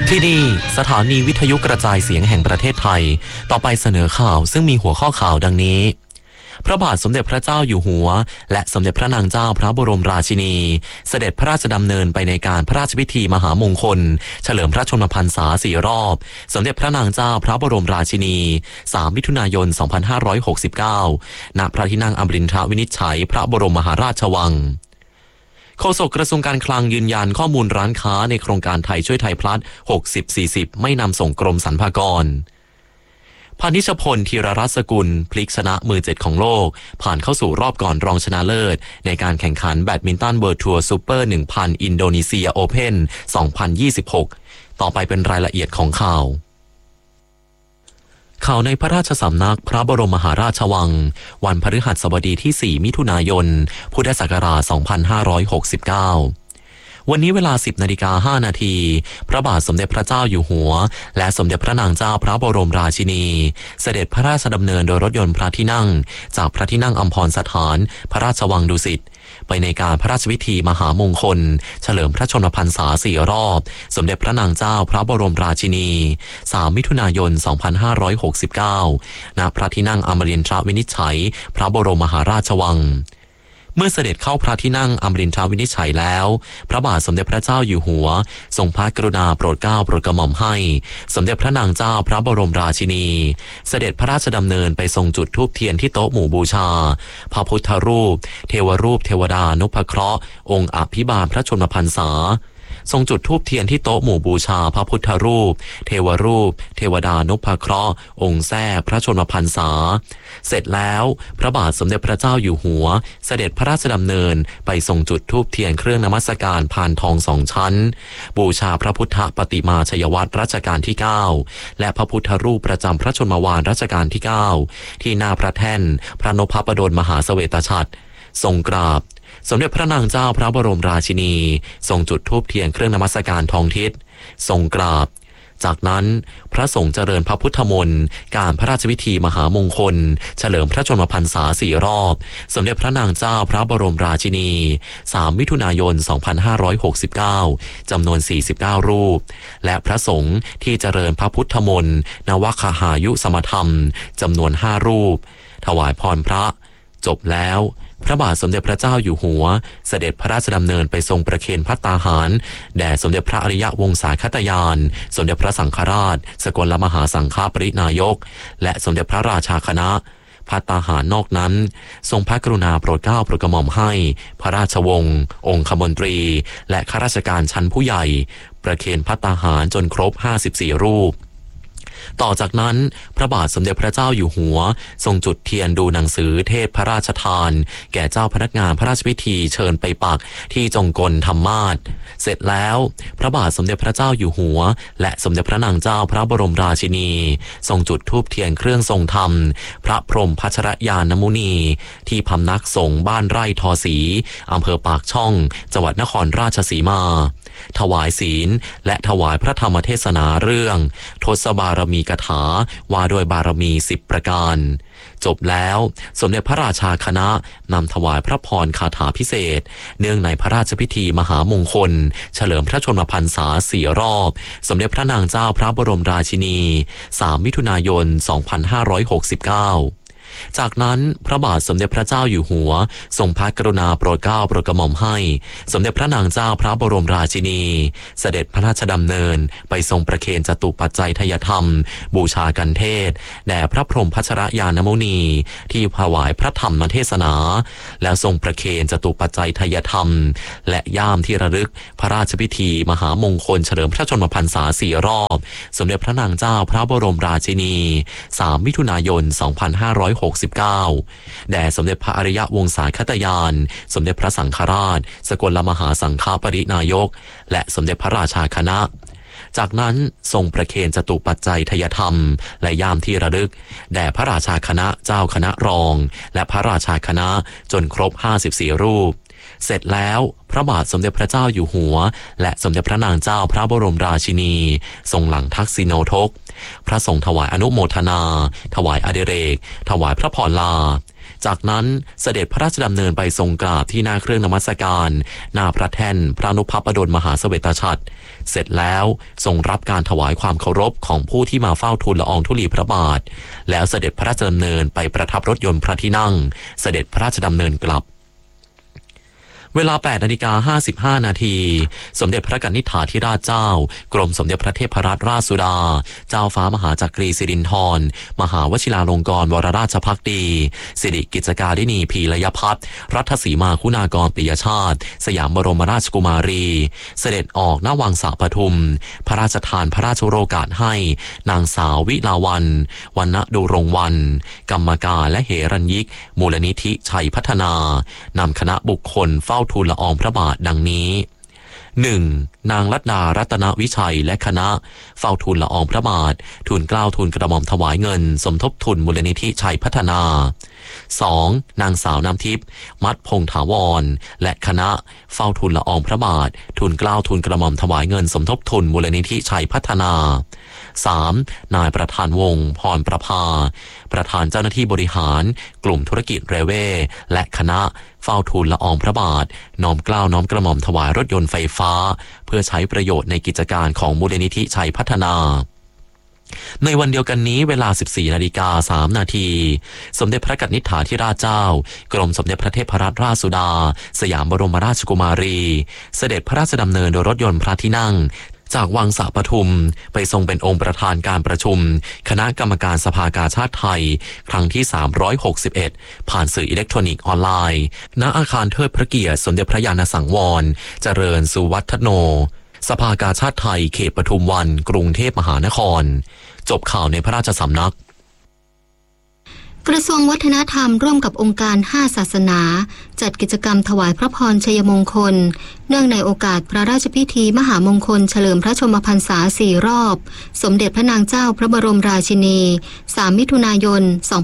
ที่นี่สถานีวิทยุกระจายเสียงแห่งประเทศไทยต่อไปเสนอข่าวซึ่งมีหัวข้อข่าวดังนี้พระบาทสมเด็จพระเจ้าอยู่หัวและสมเด็จพระนางเจ้าพระบรมราชินีเสด็จพระราชดำเนินไปในการพระราชพิธีมหามงคลเฉลิมพระชนมพรรษา4 รอบสมเด็จพระนางเจ้าพระบรมราชินี3 มิถุนายน 2569 ณ พระที่นั่งอมรินทรวินิจฉัยพระบรมมหาราชวังโฆษกกระทรวงการคลังยืนยันข้อมูลร้านค้าในโครงการไทยช่วยไทยพลัส 60-40 ไม่นำส่งกรมสรรพากรพานิชพลธีรรัตน์สกุลพลิกชนะมือ7ของโลกผ่านเข้าสู่รอบก่อนรองชนะเลิศในการแข่งขันแบดมินตันเวิลด์ทัวร์ซูเปอร์ 1000 อินโดนีเซียโอเพ่น 2026 ต่อไปเป็นรายละเอียดของข่าวในพระราชสำนักพระบรมมหาราชวังวันพฤหัสบดีที่ 4 มิถุนายน พุทธศักราช 2569 วันนี้เวลา 10:05 นาทีพระบาทสมเด็จพระเจ้าอยู่หัวและสมเด็จพระนางเจ้าพระบรมราชินีเสด็จพระราชดำเนินโดยรถยนต์พระที่นั่งจากพระที่นั่งอัมพรสถานพระราชวังดุสิตไปในการพระราชพิธีมหามงคลเฉลิมพระชนมพรรษา4 รอบสมเด็จพระนางเจ้าพระบรมราชินี3 มิถุนายน 2569 ณ พระที่นั่งอมรินทรวินิจฉัยพระบรมมหาราชวังเมื่อเสด็จเข้าพระที่นั่งอมรินทรวินิจฉัยแล้วพระบาทสมเด็จพระเจ้าอยู่หัวทรงพระกรุณาโปรดเกล้าโปรดกระหม่อมให้สมเด็จพระนางเจ้าพระบรมราชินีเสด็จพระราชดำเนินไปทรงจุดธูปเทียนที่โต๊ะหมู่บูชาพระพุทธรูปเทวรูปเทวดานพเคราะห์องค์อภิบาลพระชนมพรรษาทรงจุดธูปเทียนที่โต๊ะหมู่บูชาพระพุทธรูปเทวรูปเทวดานพเคราะห์องค์แท้พระชนมพรรษาเสร็จแล้วพระบาทสมเด็จพระเจ้าอยู่หัวเสด็จพระราชดำเนินไปทรงจุดธูปเทียนเครื่องนมัสการพานทอง2 ชั้นบูชาพระพุทธปฏิมาชัยวัตรรัชกาลที่9และพระพุทธรูปประจำพระชนมวาลรัชกาลที่9ที่หน้าพระแท่นพระนพบดลมหาเสวตฉัตรทรงกราบสมเด็จพระนางเจ้าพระบรมราชินีทรงจุดธูปเทียนเครื่องนมัสการทองทิศทรงกราบจากนั้นพระสงฆ์เจริญพระพุทธมนต์การพระราชพิธีมหามงคลเฉลิมพระชนมพรรษา4 รอบสมเด็จพระนางเจ้าพระบรมราชินี3 มิถุนายน 2569 จำนวน49 รูปและพระสงฆ์ที่เจริญพระพุทธมนต์นวคหายุสมธรรมจำนวน5 รูปถวายพรพระจบแล้วพระบาทสมเด็จพระเจ้าอยู่หัวเสด็จพระราชดำเนินไปทรงประเคนภัตตาหารแด่สมเด็จพระอริยวงศาคตยานสมเด็จพระสังฆราชสกลมหาสังฆปรินายกและสมเด็จพระราชาคณะภัตตาหารนอกนั้นทรงพระกรุณาโปรดเกล้าโปรดกระหม่อมให้พระราชวงศ์องคมนตรีและข้าราชการชั้นผู้ใหญ่ประเคนภัตตาหารจนครบ54 รูปต่อจากนั้นพระบาทสมเด็จพระเจ้าอยู่หัวทรงจุดเทียนดูหนังสือเทพพระราชทานแก่เจ้าพนักงานพระราชพิธีเชิญไปปักที่จงกลธรรมาสน์เสร็จแล้วพระบาทสมเด็จพระเจ้าอยู่หัวและสมเด็จพระนางเจ้าพระบรมราชินีทรงจุดธูปเทียนเครื่องทรงธรรมพระพรหมพัชรยานมุนีที่พำนักสงฆ์บ้านไร่ทอศรีอำเภอปากช่องจังหวัดนครราชสีมาถวายศีลและถวายพระธรรมเทศนาเรื่องทศบารมีกถาว่าด้วยบารมี10 ประการจบแล้วสมเด็จพระราชาคณะนำถวายพระพรคาถาพิเศษเนื่องในพระราชพิธีมหามงคลเฉลิมพระชนมพรรษา4 รอบสมเด็จพระนางเจ้าพระบรมราชินี3 มิถุนายน 2569จากนั้นพระบาทสมเด็จพระเจ้าอยู่หัวทรงพระกรุณาโปรดเกล้าโปรดกระหม่อมให้สมเด็จพระนางเจ้าพระบรมราชินีเสด็จพระราชดำเนินไปทรงประเคนจตุปัจจัยทยธรรมบูชากันเทศแด่พระพรหมพัชรยานมุนีที่ถวายพระธรรมเทศนาแล้วทรงประเคนจตุปัจจัยทยธรรมและย่ามที่ระลึกพระราชพิธีมหามงคลเฉลิมพระชนมพรรษา4 รอบสมเด็จพระนางเจ้าพระบรมราชินี3 มิถุนายน 2569 แด่สมเด็จพระอริยวงศาคตยานสมเด็จพระสังฆราชสกลมหาสังฆปรินายกและสมเด็จพระราชาคณะจากนั้นทรงประเคนจตุปัจจัยทยธรรมและย่ามที่ระลึกแด่พระราชาคณะเจ้าคณะรองและพระราชาคณะจนครบ54 รูปเสร็จแล้วพระบาทสมเด็จพระเจ้าอยู่หัวและสมเด็จพระนางเจ้าพระบรมราชินีทรงหลังทักษิโนทกพระสงฆ์ถวายอนุโมทนาถวายอดิเรกถวายพระพรลาจากนั้นเสด็จพระราชดำเนินไปทรงกราบที่หน้าเครื่องนมัสการหน้าพระแท่นพระนุภาพดลมหาเสวตฉัตรเสร็จแล้วทรงรับการถวายความเคารพของผู้ที่มาเฝ้าทูลละอองธุลีพระบาทแล้วเสด็จพระราชดำเนินไปประทับรถยนต์พระที่นั่งเสด็จพระราชดำเนินกลับเวลา 8:55 นาทีสมเด็จพระกนิษฐาธิราชเจ้ากรมสมเด็จพระเทพรัตนราชสุดาเจ้าฟ้ามหาจักรีสิรินธรมหาวชิราลงกรณ์วรราชภักดีสิริกิจการินีพีรยพัฒน์รัฐสีมาคุณากรปิยชาติสยามบรมราชกุมารีเสด็จออกณวังสระปทุมพระราชทานพระราชโอกาสให้นางสาววิลาวันวรรณดูรงวรรณกรรมการและเหรัญยิกมูลนิธิชัยพัฒนานำคณะบุคคลเฝ้าทูลละอองพระบาทดังนี้ 1. นางลัดดารัตนวิชัยและคณะเฝ้าทูลละอองพระบาททูลเกล้าทูลกระหม่อมถวายเงินสมทบทุนมูลนิธิชัยพัฒนา 2. นางสาวน้ำทิพย์มัดพงษ์ถาวรและคณะเฝ้าทูลละอองพระบาททูลเกล้าทูลกระหม่อมถวายเงินสมทบทุนมูลนิธิชัยพัฒนา 3. นายประธานวงศ์พรประภาประธานเจ้าหน้าที่บริหารกลุ่มธุรกิจเรเวและคณะเฝ้าทูลละอองพระบาทน้อมเกล้าน้อมกระหม่อมถวายรถยนต์ไฟฟ้าเพื่อใช้ประโยชน์ในกิจการของมูลนิธิชัยพัฒนาในวันเดียวกันนี้เวลา 14:03 นาทีสมเด็จพระกนิษฐาธิราชเจ้ากรมสมเด็จพระเทพรัตนราชสุดาสยามบรมราชกุมารีเสด็จพระราชดำเนินโดยรถยนต์พระที่นั่งจากวังสระปทุมไปทรงเป็นองค์ประธานการประชุมคณะกรรมการสภากาชาดไทยครั้งที่ 361 ผ่านสื่ออิเล็กทรอนิกส์ออนไลน์ณอาคารเทิดพระเกียรติสมเด็จพระญาณสังวรเจริญสุวัฒโนสภากาชาดไทยเขตปทุมวันกรุงเทพมหานครจบข่าวในพระราชสำนักกระทรวงวัฒนธรรมร่วมกับองค์การ5ศาสนาจัดกิจกรรมถวายพระพรชัยมงคลเนื่องในโอกาสพระราชพิธีมหามงคลเฉลิมพระชนมพรรษา4 รอบสมเด็จพระนางเจ้าพระบรมราชินี3 มิถุนายน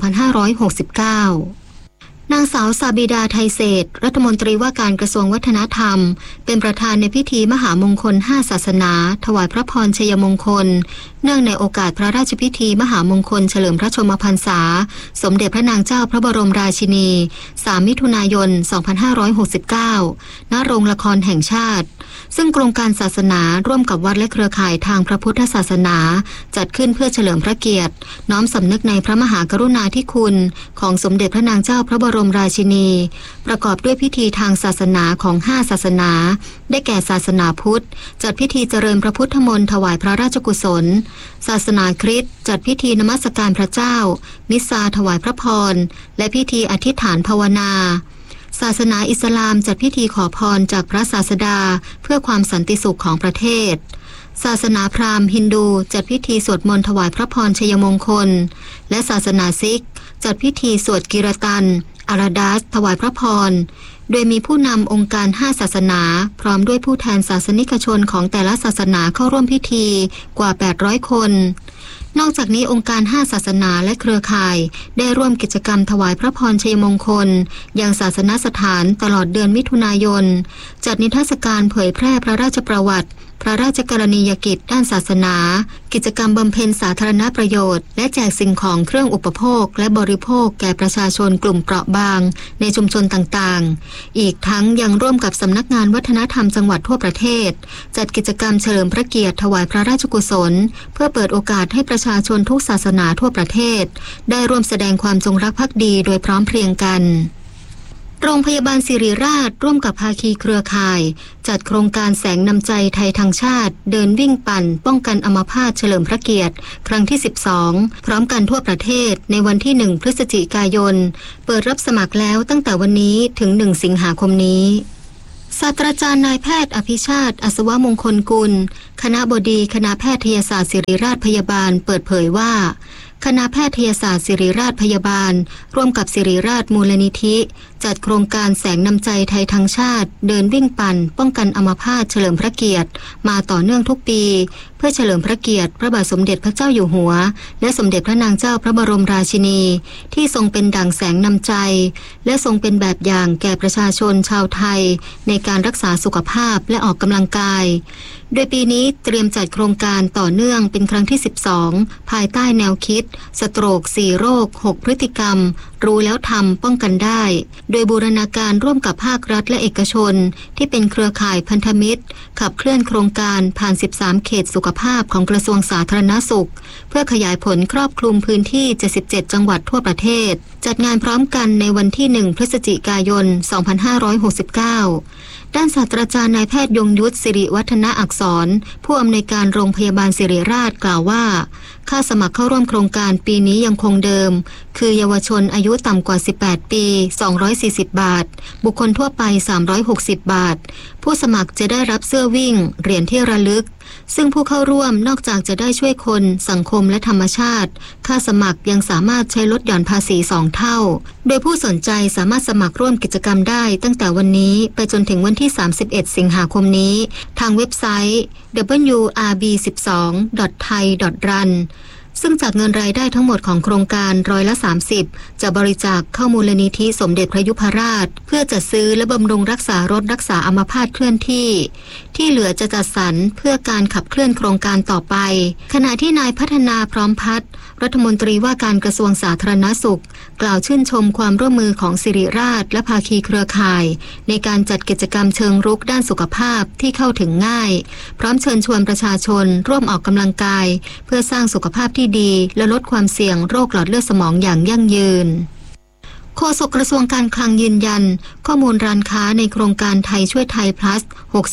2569นางสาวสาบิดาไทยเศรษฐ์รัฐมนตรีว่าการกระทรวงวัฒนธรรมเป็นประธานในพิธีมหามงคล5ศาสนาถวายพระพรชัยมงคลเนื่องในโอกาสพระราชพิธีมหามงคลเฉลิมพระชนมพรรษาสมเด็จพระนางเจ้าพระบรมราชินี3 มิถุนายน 2569 ณ โรงละครแห่งชาติซึ่งกรมการศาสนาร่วมกับวัดและเครือข่ายทางพระพุทธศาสนาจัดขึ้นเพื่อเฉลิมพระเกียรติน้อมสำนึกในพระมหากรุณาธิคุณของสมเด็จพระนางเจ้าพระบรมราชินีประกอบด้วยพิธีทางศาสนาของ5ศาสนาได้แก่ศาสนาพุทธจัดพิธีเจริญพระพุทธมนต์ถวายพระราชกุศลศาสนาคริสต์จัดพิธีนมัสการพระเจ้ามิสซาถวายพระพรและพิธีอธิษฐานภาวนาศาสนาอิสลามจัดพิธีขอพรจากพระศาสดาเพื่อความสันติสุขของประเทศศาสนาพราหมณ์ฮินดูจัดพิธีสวดมนต์ถวายพระพรชัยมงคลและศาสนาซิกจัดพิธีสวดกิรตันอาราดัสถวายพระพรโดยมีผู้นำองค์การ5ศาสนาพร้อมด้วยผู้แทนศาสนิกชนของแต่ละศาสนาเข้าร่วมพิธีกว่า800 คนนอกจากนี้องค์การ5ศาสนาและเครือข่ายได้ร่วมกิจกรรมถวายพระพรชัยมงคลยังศาสนสถานตลอดเดือนมิถุนายนจัดนิทรรศการเผยแพร่พระราชประวัติพระราชกรณียกิจด้านศาสนากิจกรรมบำเพ็ญสาธารณประโยชน์และแจกสิ่งของเครื่องอุปโภคและบริโภคแก่ประชาชนกลุ่มเปราะบางในชุมชนต่างๆอีกทั้งยังร่วมกับสำนักงานวัฒนธรรมจังหวัดทั่วประเทศจัดกิจกรรมเฉลิมพระเกียรติถวายพระราชกุศลเพื่อเปิดโอกาสให้ประชาชนทุกศาสนาทั่วประเทศได้ร่วมแสดงความจงรักภักดีโดยพร้อมเพรียงกันโรงพยาบาลศิริราชร่วมกับภาคีเครือข่ายจัดโครงการแสงนำใจไทยทางชาติเดินวิ่งปั่นป้องกันอัมพาตเฉลิมพระเกียรติครั้งที่12พร้อมกันทั่วประเทศในวันที่1 พฤศจิกายนเปิดรับสมัครแล้วตั้งแต่วันนี้ถึง1 สิงหาคมนี้ศาสตราจารย์นายแพทย์อภิชาติอัศวมงคลกุลคณบดีคณะแพทยศาสตร์ศิริราชพยาบาลเปิดเผยว่าคณะแพทยศาสตร์ศิริราชพยาบาลร่วมกับศิริราชมูลนิธิจัดโครงการแสงนำใจไทยทั้งชาติเดินวิ่งปั่นป้องกันอัมพาตเฉลิมพระเกียรติมาต่อเนื่องทุกปีเพื่อเฉลิมพระเกียรติพระบาทสมเด็จพระเจ้าอยู่หัวและสมเด็จพระนางเจ้าพระบรมราชินีที่ทรงเป็นดั่งแสงนำใจและทรงเป็นแบบอย่างแก่ประชาชนชาวไทยในการรักษาสุขภาพและออกกำลังกายโดยปีนี้เตรียมจัดโครงการต่อเนื่องเป็นครั้งที่ 12ภายใต้แนวคิดสโตรก4โรค6พฤติกรรมรู้แล้วทำป้องกันได้โดยบูรณาการร่วมกับภาครัฐและเอกชนที่เป็นเครือข่ายพันธมิตรขับเคลื่อนโครงการผ่าน13เขตสุขภาพของกระทรวงสาธารณสุขเพื่อขยายผลครอบคลุมพื้นที่77จังหวัดทั่วประเทศจัดงานพร้อมกันในวันที่1พฤศจิกายน2569ด้านศาสตราจารย์นายแพทย์ยงยุทธสิริวัฒนะอักษรผู้อำนวยการโรงพยาบาลศิริราชกล่าวว่าค่าสมัครเข้าร่วมโครงการปีนี้ยังคงเดิมคือเยาวชนอายุต่ำกว่า18ปี240บาทบุคคลทั่วไป360บาทผู้สมัครจะได้รับเสื้อวิ่งเหรียญที่ระลึกซึ่งผู้เข้าร่วมนอกจากจะได้ช่วยคนสังคมและธรรมชาติค่าสมัครยังสามารถใช้ลดหย่อนภาษี2เท่าโดยผู้สนใจสามารถสมัครร่วมกิจกรรมได้ตั้งแต่วันนี้ไปจนถึงวันที่31สิงหาคมนี้ทางเว็บไซต์ wrb12.thai.run ซึ่งจากเงินรายได้ทั้งหมดของโครงการ30%จะบริจาคเข้ามูลนิธิสมเด็จพระยุพราชเพื่อจัดซื้อและบำรุงรักษารถรักษาอัมพาตเคลื่อนที่เหลือจะจัดสรรเพื่อการขับเคลื่อนโครงการต่อไปขณะที่นายพัฒนาพร้อมพัฒน์รัฐมนตรีว่าการกระทรวงสาธารณสุขกล่าวชื่นชมความร่วมมือของศิริราชและภาคีเครือข่ายในการจัดกิจกรรมเชิงรุกด้านสุขภาพที่เข้าถึงง่ายพร้อมเชิญชวนประชาชนร่วมออกกำลังกายเพื่อสร้างสุขภาพที่ดีและลดความเสี่ยงโรคหลอดเลือดสมองอย่างยั่งยืนโฆษกกระทรวงการคลังยืนยันข้อมูลร้านค้าในโครงการไทยช่วยไทย plus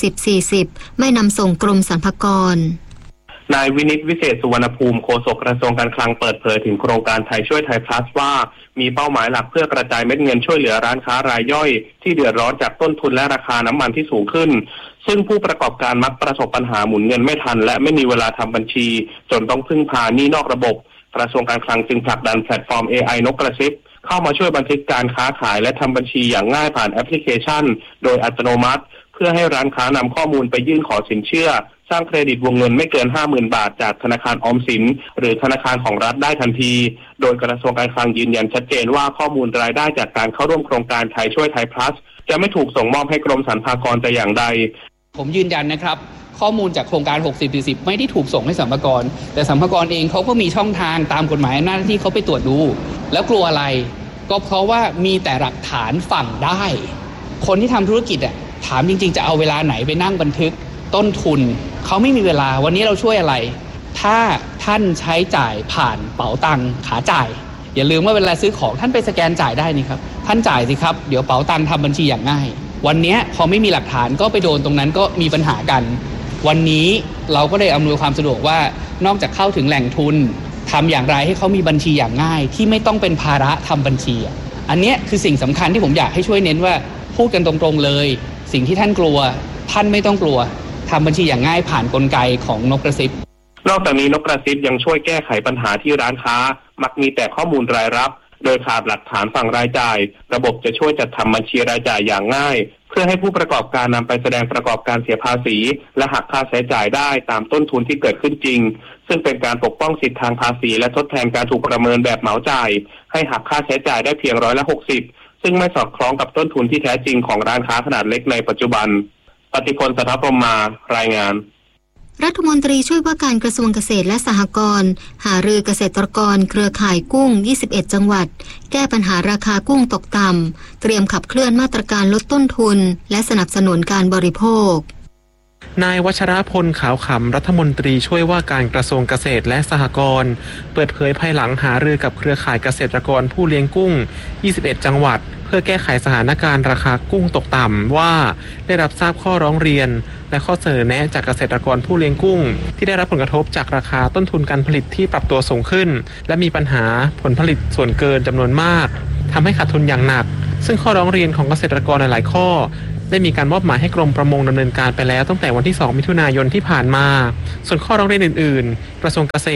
60-40 ไม่นำส่งกรมสรรพากรนายวินิตวิเศษสุวรรณภูมิโฆษกกระทรวงการคลังเปิดเผยถึงโครงการไทยช่วยไทย plus ว่ามีเป้าหมายหลักเพื่อกระจายเม็ดเงินช่วยเหลือร้านค้ารายย่อยที่เดือดร้อนจากต้นทุนและราคาน้ำมันที่สูงขึ้นซึ่งผู้ประกอบการมักประสบปัญหาหมุนเงินไม่ทันและไม่มีเวลาทำบัญชีจนต้องพึ่งพาหนี้นอกระบบกระทรวงการคลังจึงผลักดันแพลตฟอร์ม AI นกกระซิบเข้ามาช่วยบันทึกการค้าขายและทำบัญชีอย่างง่ายผ่านแอปพลิเคชันโดยอัตโนมัติเพื่อให้ร้านค้านำข้อมูลไปยื่นขอสินเชื่อสร้างเครดิตวงเงินไม่เกิน 50,000 บาทจากธนาคารออมสินหรือธนาคารของรัฐได้ทันทีโดยกระทรวงการคลังยืนยันชัดเจนว่าข้อมูลรายได้จากการเข้าร่วมโครงการไทยช่วยไทย plus จะไม่ถูกส่งมอบให้กรมสรรพากรแต่อย่างใดผมยืนยันนะครับข้อมูลจากโครงการ 60-40 ไม่ได้ถูกส่งให้สรรพากรแต่สรรพากรเองเขาก็มีช่องทางตามกฎหมายหน้าที่เขาไปตรวจดูแล้วกลัวอะไรก็เพราะว่ามีแต่หลักฐานฝั่งได้คนที่ทำธุรกิจถามจริงๆจะเอาเวลาไหนไปนั่งบันทึกต้นทุนเขาไม่มีเวลาวันนี้เราช่วยอะไรถ้าท่านใช้จ่ายผ่านเป๋าตังค์ขาจ่ายอย่าลืมว่าเวลาซื้อของท่านไปสแกนจ่ายได้นี่ครับท่านจ่ายสิครับเดี๋ยวเป๋าตังค์ทำบัญชีอย่างง่ายวันนี้พอไม่มีหลักฐานก็ไปโดนตรงนั้นก็มีปัญหากันวันนี้เราก็ได้อำนวยความสะดวกว่านอกจากเข้าถึงแหล่งทุนทำอย่างไรให้เขามีบัญชีอย่างง่ายที่ไม่ต้องเป็นภาระทำบัญชีอันนี้คือสิ่งสำคัญที่ผมอยากให้ช่วยเน้นว่าพูดกันตรงๆเลยสิ่งที่ท่านกลัวท่านไม่ต้องกลัวทำบัญชีอย่างง่ายผ่านกลไกของนกกระซิบนอกจากนี้นกกระซิบยังช่วยแก้ไขปัญหาที่ร้านค้ามักมีแต่ข้อมูลรายรับโดยขาดหลักฐานฝั่งรายจ่ายระบบจะช่วยจัดทำบัญชีรายจ่ายอย่างง่ายเพื่อให้ผู้ประกอบการนำไปแสดงประกอบการเสียภาษีและหักค่าใช้จ่ายได้ตามต้นทุนที่เกิดขึ้นจริงซึ่งเป็นการปกป้องสิทธิทางภาษีและทดแทนการถูกประเมินแบบเหมาจ่ายให้หักค่าใช้จ่ายได้เพียง60%ซึ่งไม่สอดคล้องกับต้นทุนที่แท้จริงของร้านค้าขนาดเล็กในปัจจุบันปฏิพล สัทธพรหมารายงานรัฐมนตรีช่วยว่าการกระทรวงเกษตรและสหกรณ์หารือเกษตรกรเครือข่ายกุ้ง21จังหวัดแก้ปัญหาราคากุ้งตกต่ำเตรียมขับเคลื่อนมาตรการลดต้นทุนและสนับสนุนการบริโภคนายวัชรพลขาวขำรัฐมนตรีช่วยว่าการกระทรวงเกษตรและสหกรณ์เปิดเผยภายหลังหารือกับเครือข่ายเกษตรกรผู้เลี้ยงกุ้ง21จังหวัดเพื่อแก้ไขสถานการณ์ราคากุ้งตกต่ำว่าได้รับทราบข้อร้องเรียนและข้อเสนอแนะจากเกษตรกรผู้เลี้ยงกุ้งที่ได้รับผลกระทบจากราคาต้นทุนการผลิตที่ปรับตัวสูงขึ้นและมีปัญหาผลผลิตส่วนเกินจำนวนมากทำให้ขาดทุนอย่างหนักซึ่งข้อร้องเรียนของเกษตรกรหลายๆข้อได้มีการมอบหมายให้กรมประมงดำเนินการไปแล้วตั้งแต่วันที่2มิถุนายนที่ผ่านมาส่วนข้อร้องเรียนอื่นๆกระทรวงเกษตร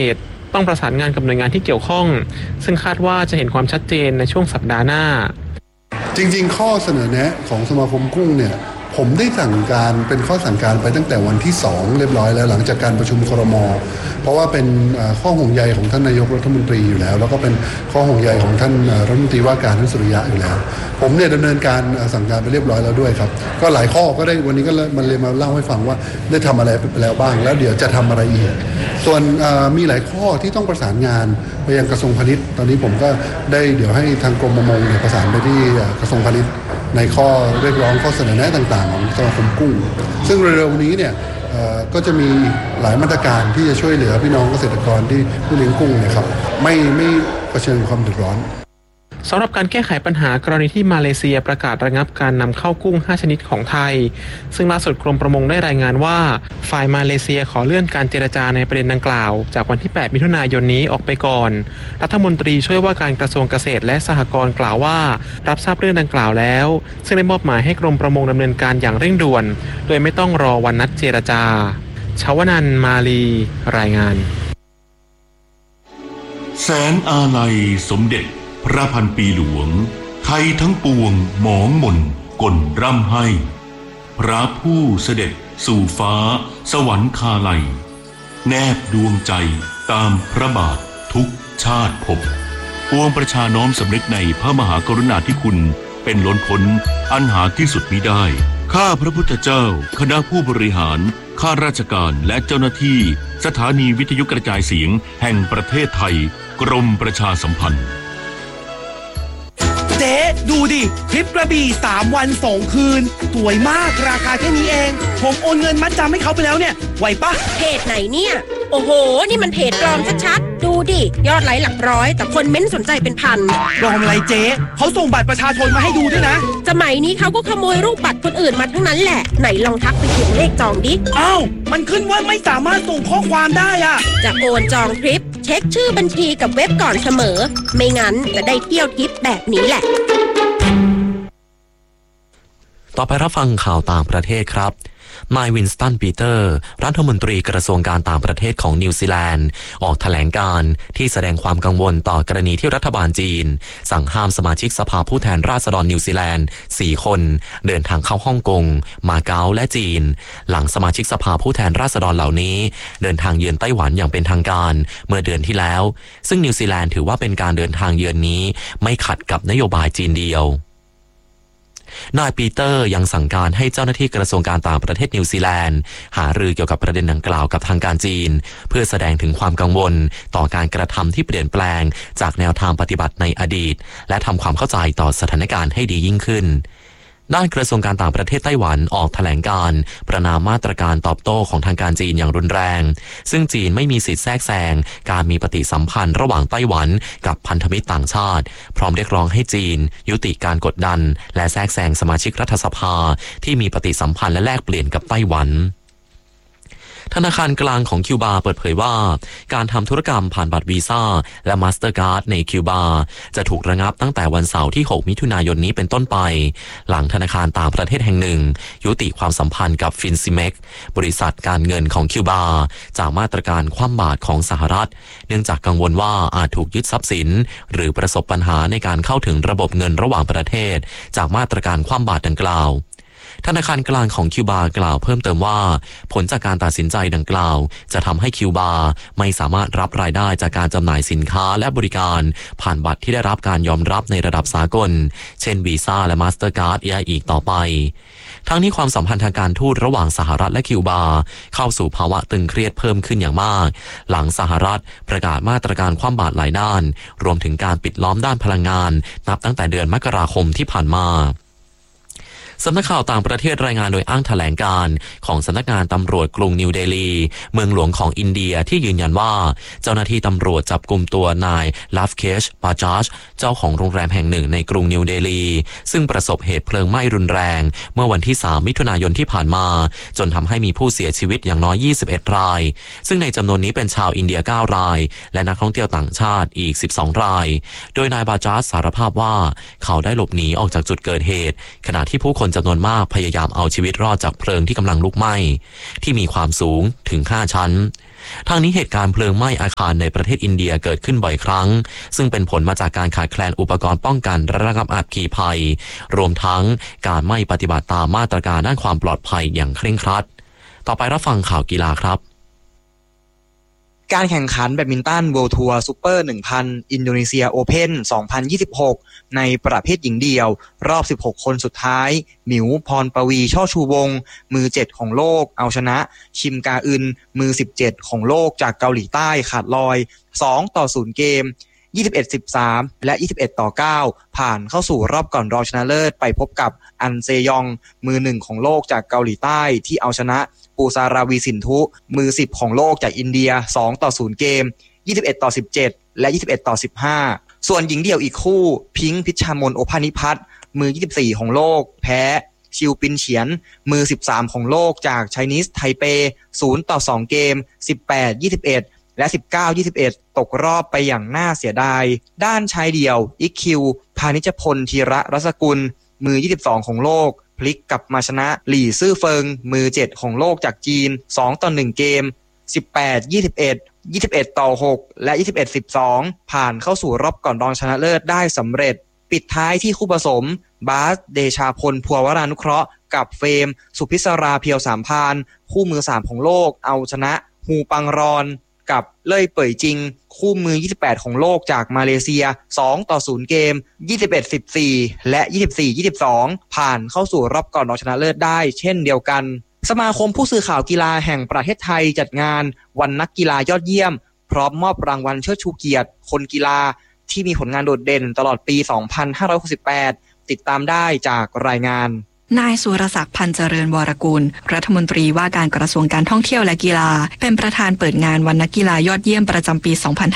ต้องประสานงานกับหน่วยงานที่เกี่ยวข้องซึ่งคาดว่าจะเห็นความชัดเจนในช่วงสัปดาห์หน้าจริงๆข้อเสนอแนะของสมาคมกุ้งเนี่ยผมได้สั่งการเป็นข้อสั่งการไปตั้งแต่วันที่2เรียบร้อยแล้วหลังจากการประชุมครม.เพราะว่าเป็นข้อห่วงใยของท่านนายกรัฐมนตรีอยู่แล้วก็เป็นข้อห่วงใยของท่านรัฐมนตรีว่าการท่านสุริยะอยู่แล้วผมเนี่ยดำเนินการสั่งการไปเรียบร้อยแล้วด้วยครับก็หลายข้อก็ได้วันนี้ก็มันเลยมาเล่าให้ฟังว่าได้ทำอะไรไปแล้วบ้างแล้วเดี๋ยวจะทำอะไรอีกส่วนมีหลายข้อที่ต้องประสานงานไปยังกระทรวงพาณิชย์ตอนนี้ผมก็ได้เดี๋ยวให้ทางกรมประมงเนี่ยประสานไปที่กระทรวงพาณิชย์ในข้อเรียกร้องข้อเสนอแนะต่างๆของสมาคมกุ้งซึ่งเร็วๆนี้เนี่ยก็จะมีหลายมาตรการที่จะช่วยเหลือพี่น้องเกษตรกรที่ผู้เลี้ยงกุ้งนะครับไม่เผชิญความเดือดร้อนสำหรับการแก้ไขปัญหากรณีที่มาเลเซียประกาศระงับการนำเข้ากุ้ง5ชนิดของไทยซึ่งล่าสุดกรมประมงได้รายงานว่าฝ่ายมาเลเซียขอเลื่อนการเจรจาในประเด็นดังกล่าวจากวันที่8มิถุนายนนี้ออกไปก่อนรัฐมนตรีช่วยว่าการกระทรวงเกษตรและสหกรณ์กล่าวว่ารับทราบเรื่องดังกล่าวแล้วซึ่งได้มอบหมายให้กรมประมงดำเนินการอย่างเร่งด่วนโดยไม่ต้องรอวันนัดเจรจาชวนันท์มาลีรายงานแสนอาลัยสมเด็จพระพันปีหลวงไทยทั้งปวงหมองหม่นก่นร่ำให้พระผู้เสด็จสู่ฟ้าสวรรคาลัยแนบดวงใจตามพระบาททุกชาติภพปวงประชาน้อมสำนึกในพระมหากรุณาธิคุณเป็นล้นพ้นอันหาที่สุดมิได้ข้าพระพุทธเจ้าคณะผู้บริหารข้าราชการและเจ้าหน้าที่สถานีวิทยุกระจายเสียงแห่งประเทศไทยกรมประชาสัมพันธ์เจ๊ดูดิทริปกระบี่3 วัน 2 คืนสวยมากราคาแค่นี้เองผมโอนเงินมัดจำให้เขาไปแล้วเนี่ยไหวปะเพจไหนเนี่ยโอ้โหนี่มันเพจปลอมชัดๆดูดิยอดไลค์หลักร้อยแต่คนเม้นสนใจเป็นพันปลอมอะไรเจ๊เขาส่งบัตรประชาชนมาให้ดูด้วยนะสมัยนี้เขาก็ขโมยรูปบัตรคนอื่นมาทั้งนั้นแหละไหนลองทักไปเขียนเลขจองดิอ้าวมันขึ้นว่าไม่สามารถส่งข้อความได้อะจะโอนจองทริปเช็คชื่อบัญชีกับเว็บก่อนเสมอไม่งั้นจะได้เที่ยวทริปแบบนี้แหละต่อไปรับฟังข่าวต่างประเทศครับนายวินสตันปีเตอร์รัฐมนตรีกระทรวงการต่างประเทศของนิวซีแลนด์ออกแถลงการณ์ที่แสดงความกังวลต่อกรณีที่รัฐบาลจีนสั่งห้ามสมาชิกสภาผู้แทนราษฎรนิวซีแลนด์4 คนเดินทางเข้าฮ่องกงมาเก๊าและจีนหลังสมาชิกสภาผู้แทนราษฎรเหล่านี้เดินทางเยือนไต้หวันอย่างเป็นทางการเมื่อเดือนที่แล้วซึ่งนิวซีแลนด์ถือว่าเป็นการเดินทางเยือนนี้ไม่ขัดกับนโยบายจีนเดียวนายปีเตอร์ยังสั่งการให้เจ้าหน้าที่กระทรวงการต่างประเทศนิวซีแลนด์หารือเกี่ยวกับประเด็นดังกล่าวกับทางการจีนเพื่อแสดงถึงความกังวลต่อการกระทำที่เปลี่ยนแปลงจากแนวทางปฏิบัติในอดีตและทำความเข้าใจต่อสถานการณ์ให้ดียิ่งขึ้นด้านกระทรวงการต่างประเทศไต้หวันออกแถลงการประณามมาตรการตอบโต้ของทางการจีนอย่างรุนแรงซึ่งจีนไม่มีสิทธิแทรกแซงการมีปฏิสัมพันธ์ระหว่างไต้หวันกับพันธมิตรต่างชาติพร้อมเรียกร้องให้จีนยุติการกดดันและแทรกแซงสมาชิกรัฐสภาที่มีปฏิสัมพันธ์และแลกเปลี่ยนกับไต้หวันธนาคารกลางของคิวบาเปิดเผยว่าการทำธุรกรรมผ่านบัตรวีซ่าและมาสเตอร์การ์ดในคิวบาจะถูกระงับตั้งแต่วันเสาร์ที่6มิถุนายนนี้เป็นต้นไปหลังธนาคารต่างประเทศแห่งหนึ่งยุติความสัมพันธ์กับฟินซิเม็กบริษัทการเงินของคิวบาจากมาตรการคว่ำบาตรของสหรัฐเนื่องจากกังวลว่าอาจถูกยึดทรัพย์สินหรือประสบปัญหาในการเข้าถึงระบบเงินระหว่างประเทศจากมาตรการคว่ำบาตรดังกล่าวธนาคารกลางของคิวบากล่าวเพิ่มเติมว่าผลจากการตัดสินใจดังกล่าวจะทำให้คิวบาไม่สามารถรับรายได้จากการจำหน่ายสินค้าและบริการผ่านบัตรที่ได้รับการยอมรับในระดับสากลเช่นวีซ่าและมาสเตอร์การ์ดอีกต่อไปทั้งนี้ความสัมพันธ์ทางการทูตระหว่างสหรัฐและคิวบาเข้าสู่ภาวะตึงเครียดเพิ่มขึ้นอย่างมากหลังสหรัฐประกาศมาตรการคว่ำบาตรหลายด้านรวมถึงการปิดล้อมด้านพลังงานนับตั้งแต่เดือนมกราคมที่ผ่านมาสำนักข่าวต่างประเทศรายงานโดยอ้างแถลงการของสำนักงานตำรวจกรุงนิวเดลีเมืองหลวงของอินเดียที่ยืนยันว่าเจ้าหน้าที่ตำรวจจับกุมตัวนายลาฟเคชบาจาจเจ้าของโรงแรมแห่งหนึ่งในกรุงนิวเดลีซึ่งประสบเหตุเพลิงไหม้รุนแรงเมื่อวันที่3มิถุนายนที่ผ่านมาจนทำให้มีผู้เสียชีวิตอย่างน้อย21รายซึ่งในจำนวนนี้เป็นชาวอินเดีย9รายและนักท่องเที่ยวต่างชาติอีก12รายโดยนายบาจาจสารภาพว่าเขาได้หลบหนีออกจากจุดเกิดเหตุขณะที่ผู้คนจำนวนมากพยายามเอาชีวิตรอดจากเพลิงที่กำลังลุกไหม้ที่มีความสูงถึง5 ชั้นทางนี้เหตุการณ์เพลิงไหม้อาคารในประเทศอินเดียเกิดขึ้นบ่อยครั้งซึ่งเป็นผลมาจากการขาดแคลนอุปกรณ์ป้องกันและระงับอัคคีภัยรวมทั้งการไม่ปฏิบัติตามมาตรการด้านความปลอดภัยอย่างเคร่งครัดต่อไปรับฟังข่าวกีฬาครับการแข่งขันแบดมินตัน World Tour Super 1000 อินโดนีเซีย Open 2026 ในประเภทหญิงเดี่ยวรอบ16คนสุดท้ายหมิวพรปวีช่อชูวงศ์มือ7ของโลกเอาชนะชิมกาอึนมือ17ของโลกจากเกาหลีใต้ขาดลอย2-0เกม21-13 และ 21-9 ผ่านเข้าสู่รอบก่อนรองชนะเลิศไปพบกับอันเซยองมือ1ของโลกจากเกาหลีใต้ที่เอาชนะปูซาราวีสินทุมือ10ของโลกจากอินเดีย2-0เกม21-17 และ 21-15 ส่วนหญิงเดี่ยวอีกคู่พิงค์พิชชามนโอภานิพัฒน์มือ24ของโลกแพ้ชิวปินเฉียนมือ13ของโลกจากไชนีสไทเป0-2เกม18-21 และ 19-21 ตกรอบไปอย่างน่าเสียดายด้านชายเดี่ยวอิกคิวพานิชพลธีระรัศกุลมือ22ของโลกพลิกกลับมาชนะหลี่ซื่อเฟิงมือ7ของโลกจากจีน2-1เกม18-21 21-6 และ 21-12 ผ่านเข้าสู่รอบก่อนรองชนะเลิศได้สำเร็จปิดท้ายที่คู่ผสมบาสเดชาพลภัววรานุเคราะห์กับเฟรมสุพิศราเพียวสามพานคู่มือ3ของโลกเอาชนะฮูปังรอนกับเล่ยเป่ยจิงคู่มือ28ของโลกจากมาเลเซีย2-0เกม21-14 และ 24-22 ผ่านเข้าสู่รอบก่อนรองชนะเลิศได้เช่นเดียวกันสมาคมผู้สื่อข่าวกีฬาแห่งประเทศไทยจัดงานวันนักกีฬายอดเยี่ยมพร้อมมอบรางวัลเชิดชูเกียรติคนกีฬาที่มีผลงานโดดเด่นตลอดปี 2568 ติดตามได้จากรายงานนายสุรศักดิ์พันธ์เจริญวรกุลรัฐมนตรีว่าการกระทรวงการท่องเที่ยวและกีฬาเป็นประธานเปิดงานวันนักกีฬายอดเยี่ยมประจำปี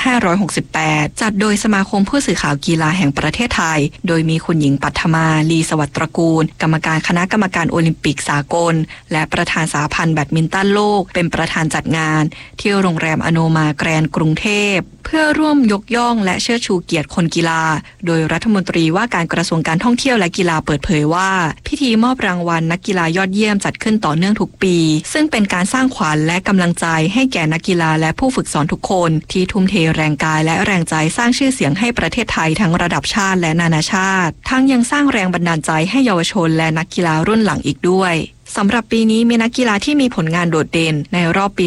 2568 จัดโดยสมาคมผู้สื่อข่าวกีฬาแห่งประเทศไทยโดยมีคุณหญิงปัทมาลีสวัสดิ์ตระกูลกรรมการคณะกรรมการโอลิมปิกสากลและประธานสหพันธ์แบดมินตันโลกเป็นประธานจัดงานที่โรงแรมอโนมาแกรนด์กรุงเทพเพื่อร่วมยกย่องและเชิดชูเกียรติคนกีฬาโดยรัฐมนตรีว่าการกระทรวงการท่องเที่ยวและกีฬาเปิดเผยว่าพิธีมอบรางวัลนักกีฬายอดเยี่ยมจัดขึ้นต่อเนื่องทุกปีซึ่งเป็นการสร้างขวัญและกำลังใจให้แก่นักกีฬาและผู้ฝึกสอนทุกคนที่ทุ่มเทแรงกายและแรงใจสร้างชื่อเสียงให้ประเทศไทยทั้งระดับชาติและนานาชาติทั้งยังสร้างแรงบันดาลใจให้เยาวชนและนักกีฬารุ่นหลังอีกด้วยสำหรับปีนี้มีนักกีฬาที่มีผลงานโดดเด่นในรอบปี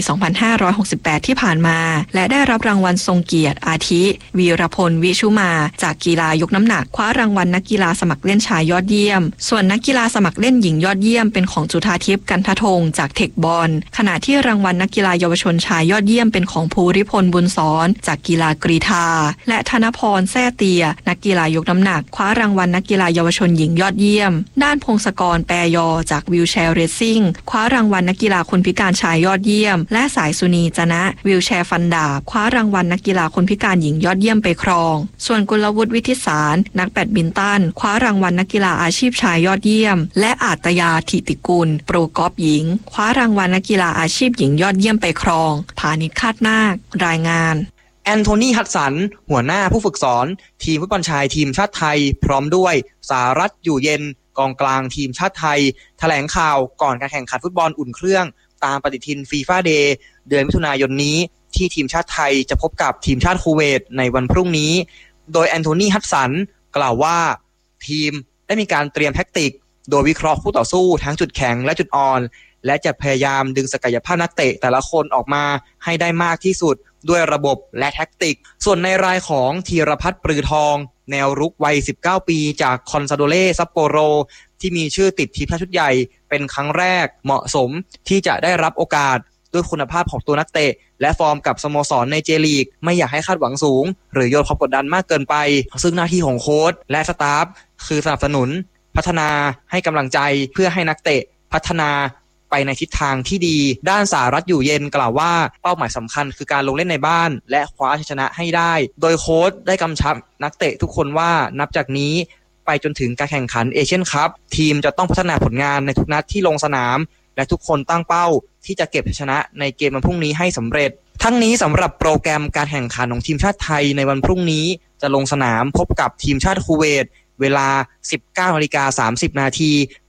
2568 ที่ผ่านมาและได้รับรางวัลทรงเกียรติอาทิวีรพลวิชุมาจากกีฬายกน้ำหนักคว้ารางวัลนักกีฬาสมัครเล่นชายยอดเยี่ยมส่วนนักกีฬาสมัครเล่นหญิงยอดเยี่ยมเป็นของจุฑาทิพย์กันทธงจากเทคบอลขณะที่รางวัลนักกีฬาเยาวชนชายยอดเยี่ยมเป็นของภูริพลบุญสอนจากกีฬากรีฑาและธนพรแซ่เตียนักกีฬายกน้ำหนักคว้ารางวัลนักกีฬาเยาวชนหญิงยอดเยี่ยมด้านพงศกรแปรยอจากวิวแชร์เรซซิ่งคว้ารางวัลนักกีฬาคนพิการชายยอดเยี่ยมและสายสุนีจนะวิวแชร์ฟันดาบคว้ารางวัลนักกีฬาคนพิการหญิงยอดเยี่ยมไปครองส่วนกุลวุฒิวิทิสารนักแบดมินตันคว้ารางวัลนักกีฬาอาชีพชายยอดเยี่ยมและอาตยาถิติกุลโปรกอล์ฟหญิงคว้ารางวัลนักกีฬาอาชีพหญิงยอดเยี่ยมไปครองพานิชคาดนาครายงานแอนโทนีฮัดสันหัวหน้าผู้ฝึกสอนทีมฟุตบอลชายทีมชาติไทยพร้อมด้วยสารัตน์อยู่เย็นกองกลางทีมชาติไทยแถลงข่าวก่อนการแข่งขันฟุตบอลอุ่นเครื่องตามปฏิทินฟีฟ่าเดย์เดือนมิถุนายนนี้ที่ทีมชาติไทยจะพบกับทีมชาติคูเวตในวันพรุ่งนี้โดยแอนโทนีฮัดสันกล่าวว่าทีมได้มีการเตรียมแท็กติกโดยวิเคราะห์คู่ต่อสู้ทั้งจุดแข็งและจุดอ่อนและจะพยายามดึงศักยภาพนักเตะแต่ละคนออกมาให้ได้มากที่สุดด้วยระบบและแท็กติกส่วนในรายของธีรพัฒน์ปรือทองแนวรุกวัย19 ปีจากคอนซาโดเล่ซัปโปโรที่มีชื่อติดทีมชาติชุดใหญ่เป็นครั้งแรกเหมาะสมที่จะได้รับโอกาสด้วยคุณภาพของตัวนักเตะและฟอร์มกับสโมสรในเจลีกไม่อยากให้คาดหวังสูงหรือโยนความกดดันมากเกินไปซึ่งหน้าที่ของโค้ชและสตาฟคือสนับสนุนพัฒนาให้กำลังใจเพื่อให้นักเตะพัฒนาไปในทิศทางที่ดีด้านสารัตน์อยู่เย็นกล่าวว่าเป้าหมายสำคัญคือการลงเล่นในบ้านและคว้าชัยชนะให้ได้โดยโค้ชได้กำชับนักเตะทุกคนว่านับจากนี้ไปจนถึงการแข่งขันเอเชียนคัพทีมจะต้องพัฒนาผลงานในทุกนัดที่ลงสนามและทุกคนตั้งเป้าที่จะเก็บชัยชนะในเกมวันพรุ่งนี้ให้สำเร็จทั้งนี้สำหรับโปรแกรมการแข่งขันของทีมชาติไทยในวันพรุ่งนี้จะลงสนามพบกับทีมชาติคูเวตเวลา 19:30 น.ที่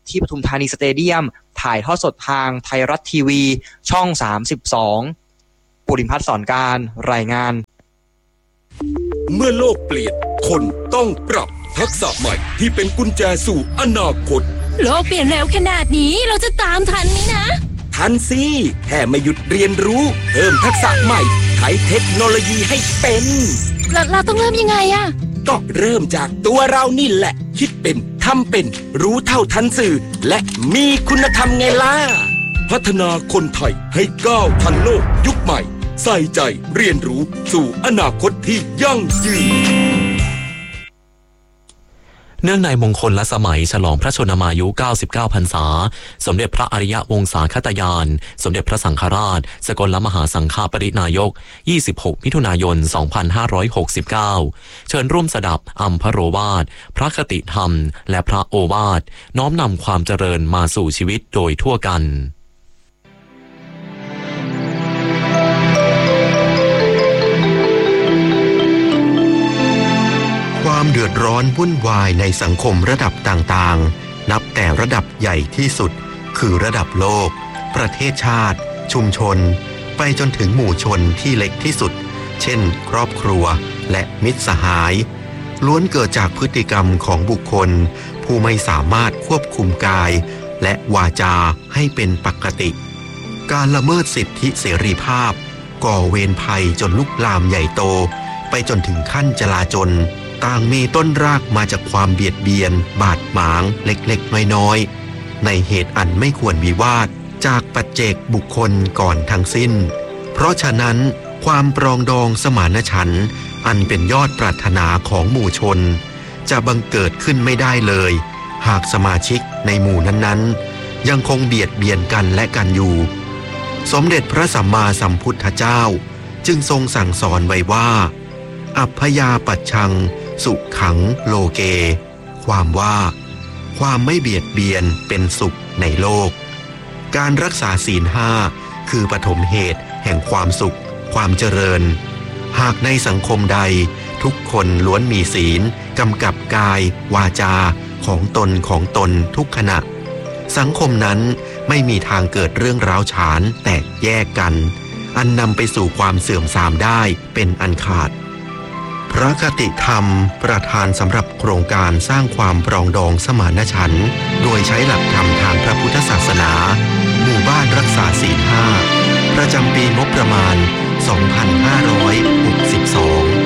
ที่ปทุมธานีสเตเดียมถ่ายทอดสดทางไทยรัฐทีวีช่อง32ปุริพัฒน์สอนการรายงานเมื่อโลกเปลี่ยนคนต้องปรับทักษะใหม่ที่เป็นกุญแจสู่อนาคตโลกเปลี่ยนเร็วขนาดนี้เราจะตามทันไหมนะทันสิแค่ไม่หยุดเรียนรู้เพิ่มทักษะใหม่ใช้เทคโนโลยีให้เป็นเราต้องเริ่มยังไงอะก็เริ่มจากตัวเรานี่แหละคิดเป็นทำเป็นรู้เท่าทันสื่อและมีคุณธรรมไงล่ะพัฒนาคนไทยให้ก้าวทันโลกยุคใหม่ใส่ใจเรียนรู้สู่อนาคตที่ยั่งยืนเนื่องในมงคลและสมัยฉลองพระชนมายุ99พรรษาสมเด็จพระอริยวงศาคตยานสมเด็จพระสังฆราชสกลมหาสังฆปรินายก26มิถุนายน2569เชิญร่วมสดับอัมพโรวาทพระคติธรรมและพระโอวาทน้อมนำความเจริญมาสู่ชีวิตโดยทั่วกันความเดือดร้อนวุ่นวายในสังคมระดับต่างๆนับแต่ระดับใหญ่ที่สุดคือระดับโลกประเทศชาติชุมชนไปจนถึงหมู่ชนที่เล็กที่สุดเช่นครอบครัวและมิตรสหายล้วนเกิดจากพฤติกรรมของบุคคลผู้ไม่สามารถควบคุมกายและวาจาให้เป็นปกติการละเมิดสิทธิเสรีภาพก่อเวรภัยจนลุกลามใหญ่โตไปจนถึงขั้นจลาจลต่างมีต้นรากมาจากความเบียดเบียนบาดหมางเล็กๆน้อยๆในเหตุอันไม่ควรวิวาทจากปัจเจกบุคคลก่อนทั้งสิ้นเพราะฉะนั้นความปรองดองสมานฉันท์อันเป็นยอดปรารถนาของหมู่ชนจะบังเกิดขึ้นไม่ได้เลยหากสมาชิกในหมู่นั้นๆยังคงเบียดเบียนกันและกันอยู่สมเด็จพระสัมมาสัมพุทธเจ้าจึงทรงสั่งสอนไว้ว่าอัพพยาปัชชังสุขังโลเกความว่าความไม่เบียดเบียนเป็นสุขในโลกการรักษาศีล5คือปฐมเหตุแห่งความสุขความเจริญหากในสังคมใดทุกคนล้วนมีศีลกำกับกายวาจาของตนทุกขณะสังคมนั้นไม่มีทางเกิดเรื่องร้าวฉานแตกแยกกันอันนำไปสู่ความเสื่อมทรามได้เป็นอันขาดพระคติธรรมประธานสำหรับโครงการสร้างความปรองดองสมานฉันท์โดยใช้หลักธรรมทางพระพุทธศาสนาหมู่บ้านรักษาศีล5ประจำปีงบประมาณ 2562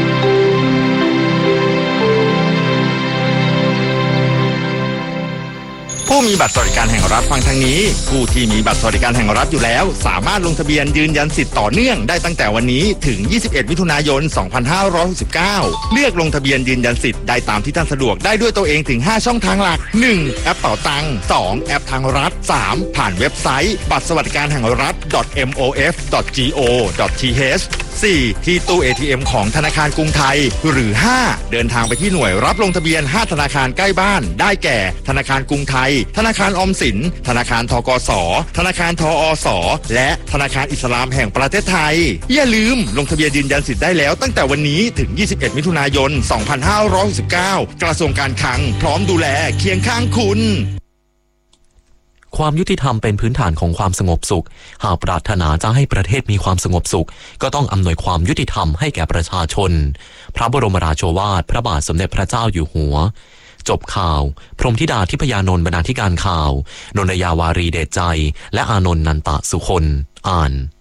ผู้มีบัตรสวัสดิการแห่งรัฐฟังทางนี้ผู้ที่มีบัตรสวัสดิการแห่งรัฐอยู่แล้วสามารถลงทะเบียนยืนยันสิทธิ์ต่อเนื่องได้ตั้งแต่วันนี้ถึง21มิถุนายน2569เลือกลงทะเบียนยืนยันสิทธิ์ได้ตามที่ท่านสะดวกได้ด้วยตัวเองถึง5ช่องทางหลัก 1. แอปเป๋าตังค์ 2. แอปทางรัฐ 3. ผ่านเว็บไซต์บัตรสวัสดิการแห่งรัฐ mof.go.th 4. ที่ตู้ ATM ของธนาคารกรุงไทยหรือ 5. เดินทางไปที่หน่วยรับลงทะเบียน5ธนาคารใกล้บ้านได้แก่ธนาคารกรุงไทยธนาคารออมสินธนาคารธกส.ธนาคารทอส.และธนาคารอิสลามแห่งประเทศไทยอย่าลืมลงทะเบียนยืนยันสิทธิ์ได้แล้วตั้งแต่วันนี้ถึง21มิถุนายน2569กระทรวงการคลังพร้อมดูแลเคียงข้างคุณความยุติธรรมเป็นพื้นฐานของความสงบสุขหากปรารถนาจะให้ประเทศมีความสงบสุขก็ต้องอำนวยความยุติธรรมให้แก่ประชาชนพระบรมราโชวาทพระบาทสมเด็จพระเจ้าอยู่หัวจบข่าวพรหมธิดาทิพยานนท์บรรณาธิการข่าวนนยาวารีเดชใจและอานนท์นันตะสุคนอ่าน